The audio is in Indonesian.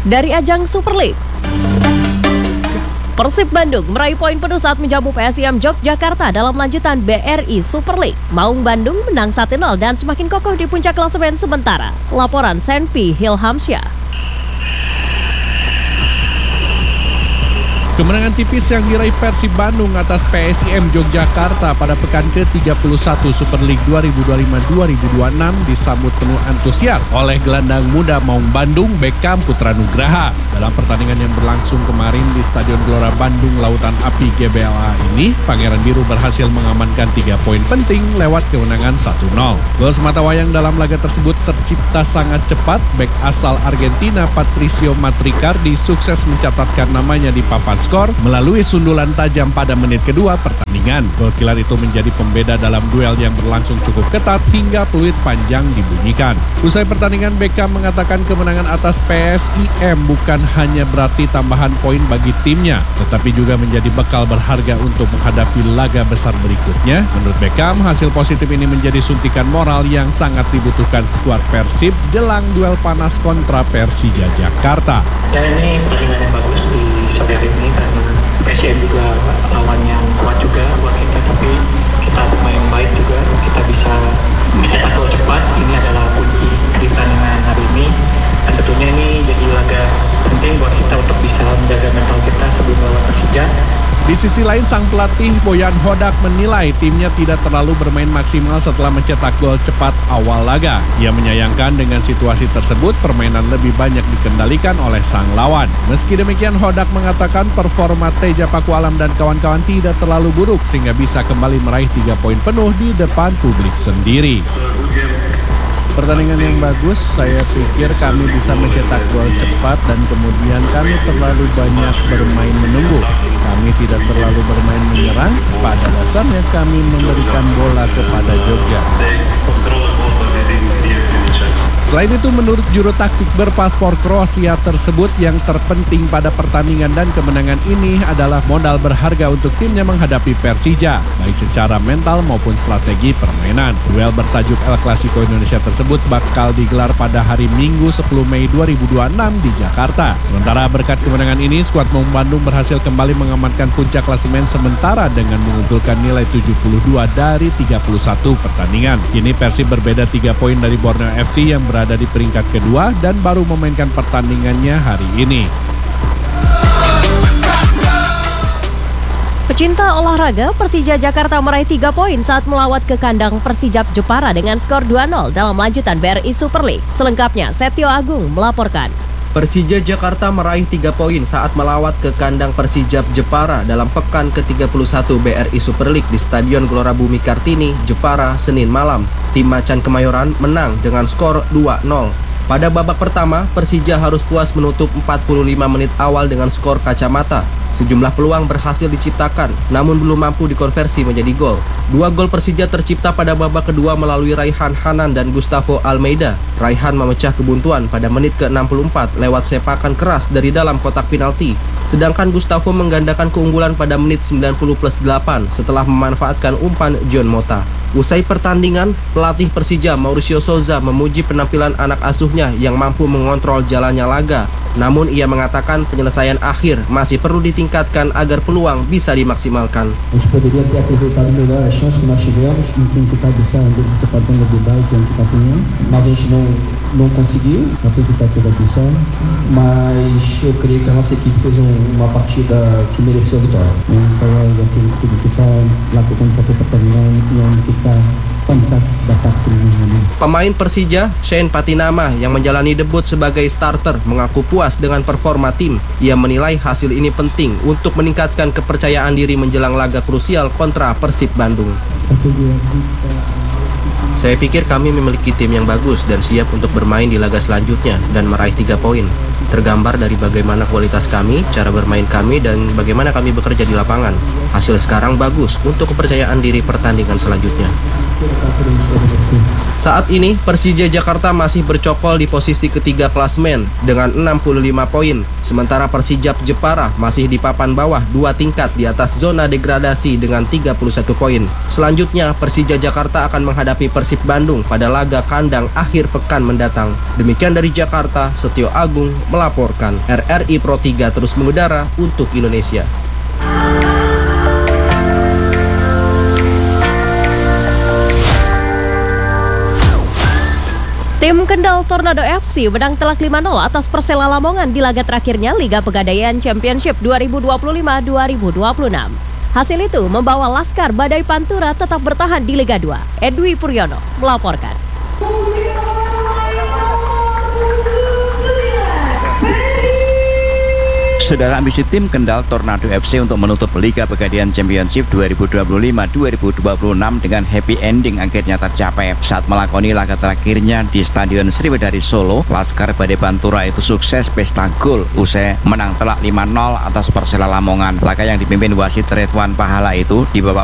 Dari ajang Super League, Persib Bandung meraih poin penuh saat menjamu PSIM Yogyakarta dalam lanjutan BRI Super League. Maung Bandung menang 1-0 dan semakin kokoh di puncak klasemen sementara. Laporan Senpi Hilhamsyah. Kemenangan tipis yang diraih Persib Bandung atas PSIM Yogyakarta pada pekan ke-31 Super League 2025-2026 disambut penuh antusias oleh gelandang muda Maung Bandung Beckham Putra Nugraha. Dalam pertandingan yang berlangsung kemarin di Stadion Gelora Bandung Lautan Api GBLA ini, Pangeran Biru berhasil mengamankan 3 poin penting lewat kemenangan 1-0. Gol sematawayang dalam laga tersebut tercipta sangat cepat. Bek asal Argentina Patricio Matricardi sukses mencatatkan namanya di papan skor melalui sundulan tajam pada menit kedua pertandingan. Gol kilat itu menjadi pembeda dalam duel yang berlangsung cukup ketat hingga peluit panjang dibunyikan. Usai pertandingan, Beckham mengatakan kemenangan atas PSIM bukan hanya berarti tambahan poin bagi timnya, tetapi juga menjadi bekal berharga untuk menghadapi laga besar berikutnya. Menurut Beckham, hasil positif ini menjadi suntikan moral yang sangat dibutuhkan skuad Persib jelang duel panas kontra Persija Jakarta. Ya, ini pertandingan yang bagus di sore hari ini karena PSIM juga lawan yang kuat juga buat kita, tapi kita main baik juga, kita bisa mencetak gol cepat. Ini adalah kunci di pertandingan hari ini, dan tentunya ini jadi laga penting buat kita untuk bisa menjaga mental kita sebelum melawan Persija. Di sisi lain, sang pelatih Boyan Hodak menilai timnya tidak terlalu bermain maksimal setelah mencetak gol cepat awal laga. Ia menyayangkan dengan situasi tersebut permainan lebih banyak dikendalikan oleh sang lawan. Meski demikian, Hodak mengatakan performa Teja Pakualam dan kawan-kawan tidak terlalu buruk sehingga bisa kembali meraih 3 poin penuh di depan publik sendiri. Pertandingan yang bagus, saya pikir kami bisa mencetak gol cepat dan kemudian kami terlalu banyak bermain menunggu. Kami tidak terlalu bermain menyerang, pada dasarnya kami memberikan bola kepada Jogja. Selain itu, menurut juru taktik berpaspor Kroasia tersebut, yang terpenting pada pertandingan dan kemenangan ini adalah modal berharga untuk timnya menghadapi Persija, baik secara mental maupun strategi permainan. Duel bertajuk El Clasico Indonesia tersebut bakal digelar pada hari Minggu 10 Mei 2026 di Jakarta. Sementara berkat kemenangan ini, skuad Maung Bandung berhasil kembali mengamankan puncak klasemen sementara dengan mengumpulkan nilai 72 dari 31 pertandingan. Kini Persib berbeda 3 poin dari Borneo FC yang berada di peringkat kedua dan baru memainkan pertandingannya hari ini. pecinta olahraga, Persija Jakarta meraih 3 poin saat melawat ke kandang Persijap Jepara dengan skor 2-0 dalam lanjutan BRI Super League. Selengkapnya, Setio Agung melaporkan. Persija Jakarta meraih 3 poin saat melawat ke kandang Persijap Jepara dalam pekan ke-31 BRI Super League di Stadion Gelora Bumi Kartini, Jepara, Senin malam. Tim Macan Kemayoran menang dengan skor 2-0. Pada babak pertama, Persija harus puas menutup 45 menit awal dengan skor kacamata. Sejumlah peluang berhasil diciptakan, namun belum mampu dikonversi menjadi gol. 2 gol Persija tercipta pada babak kedua melalui Raihan Hanan dan Gustavo Almeida. Raihan memecah kebuntuan pada menit ke-64 lewat sepakan keras dari dalam kotak penalti. Sedangkan Gustavo menggandakan keunggulan pada menit 90+8 setelah memanfaatkan umpan John Mota. Usai pertandingan, pelatih Persija Mauricio Souza memuji penampilan anak asuhnya yang mampu mengontrol jalannya laga. Namun ia mengatakan penyelesaian akhir masih perlu ditingkatkan agar peluang bisa dimaksimalkan. Poderia ter aproveitado melhor a chance que nós tivemos, mungkin kita bisa untuk kesempatan lebih baik yang kita punya, mas a gente não conseguiu, tapi kita tidak bisa. Mas eu creio que a nossa equipe fez uma partida que mereceu a vitória. Saya yakin kita lakukan satu pertandingan yang kita pantas dapat kemenangan. Pemain Persija, Shane Patinama, yang menjalani debut sebagai starter, mengaku puas dengan performa tim. Ia menilai hasil ini penting untuk meningkatkan kepercayaan diri menjelang laga krusial kontra Persib Bandung. Saya pikir kami memiliki tim yang bagus dan siap untuk bermain di laga selanjutnya dan meraih 3 poin. Tergambar dari bagaimana kualitas kami, cara bermain kami, dan bagaimana kami bekerja di lapangan. Hasil sekarang bagus untuk kepercayaan diri pertandingan selanjutnya. still confident for the next game. Saat ini, Persija Jakarta masih bercokol di posisi ketiga klasemen dengan 65 poin. Sementara Persijap Jepara masih di papan bawah 2 tingkat di atas zona degradasi dengan 31 poin. Selanjutnya, Persija Jakarta akan menghadapi Persib Bandung pada laga kandang akhir pekan mendatang. Demikian dari Jakarta, Setio Agung melaporkan. RRI Pro 3 terus mengudara untuk Indonesia. Tim Kendal Tornado FC menang telak 5-0 atas Persela Lamongan di laga terakhirnya Liga Pegadaian Championship 2025-2026. Hasil itu membawa Laskar Badai Pantura tetap bertahan di Liga 2. Edwi Puryono melaporkan. Saudara, ambisi tim Kendal Tornado FC untuk menutup Liga Pegadaian Championship 2025-2026 dengan happy ending akhirnya tercapai. Saat melakoni laga terakhirnya di Stadion Sriwedari Solo, Laskar Badai Pantura itu sukses pesta gol usai menang telak 5-0 atas Persela Lamongan. Laga yang dipimpin wasit Ridwan Pahala itu di babak